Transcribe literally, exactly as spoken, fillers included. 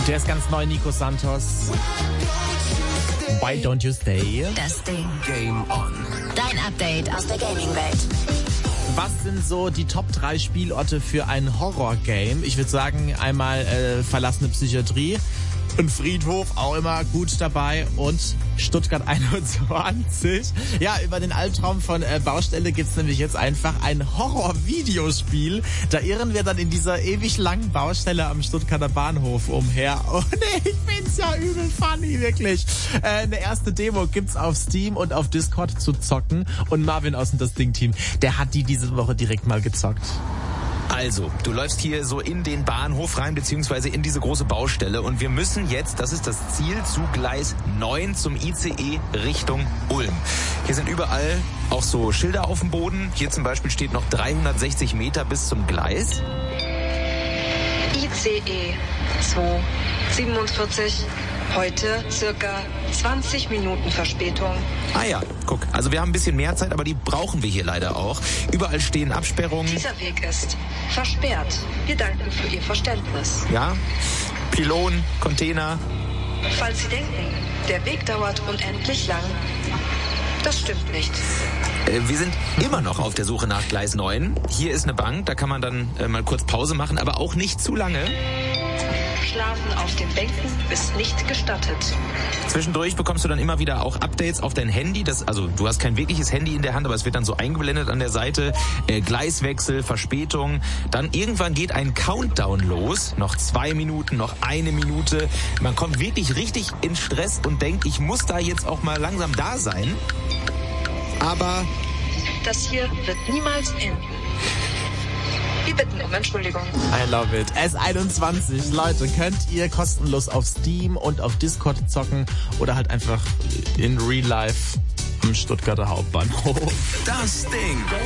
Der ist ganz neu, Nico Santos. Why don't you stay? Das Ding. Game on. Dein Update aus der Gaming-Welt. Was sind so die Top drei Spielorte für ein Horror-Game? Ich würde sagen, einmal äh, verlassene Psychiatrie, ein Friedhof, auch immer gut dabei, und Stuttgart einundzwanzig. Ja, über den Albtraum von äh, Baustelle gibt's nämlich jetzt einfach ein Horror-Videospiel. Da irren wir dann in dieser ewig langen Baustelle am Stuttgarter Bahnhof umher. Oh nee, ich bin's ja übel funny, wirklich. Äh, eine erste Demo gibt's auf Steam und auf Discord zu zocken. Und Marvin aus dem Das Ding-Team, der hat die diese Woche direkt mal gezockt. Also, du läufst hier so in den Bahnhof rein, beziehungsweise in diese große Baustelle, und wir müssen jetzt, das ist das Ziel, zu Gleis neun zum I C E Richtung Ulm. Hier sind überall auch so Schilder auf dem Boden. Hier zum Beispiel steht noch dreihundertsechzig Meter bis zum Gleis. I C E zwei siebenundvierzig, heute circa zwanzig Minuten Verspätung. Ah ja, guck, also wir haben ein bisschen mehr Zeit, aber die brauchen wir hier leider auch. Überall stehen Absperrungen. Dieser Weg ist versperrt. Wir danken für Ihr Verständnis. Ja, Pylonen, Container. Falls Sie denken, der Weg dauert unendlich lang, das stimmt nicht. Äh, wir sind immer noch auf der Suche nach Gleis neun. Hier ist eine Bank, da kann man dann äh, mal kurz Pause machen, aber auch nicht zu lange. Schlafen auf den Bänken ist nicht gestattet. Zwischendurch bekommst du dann immer wieder auch Updates auf dein Handy. Das, also du hast kein wirkliches Handy in der Hand, aber es wird dann so eingeblendet an der Seite. Äh, Gleiswechsel, Verspätung. Dann irgendwann geht ein Countdown los. Noch zwei Minuten, noch eine Minute. Man kommt wirklich richtig in Stress und denkt, ich muss da jetzt auch mal langsam da sein. Aber das hier wird niemals enden. Wir bitten um Entschuldigung. I love it. S einundzwanzig, Leute, könnt ihr kostenlos auf Steam und auf Discord zocken oder halt einfach in Real Life am Stuttgarter Hauptbahnhof. das Ding.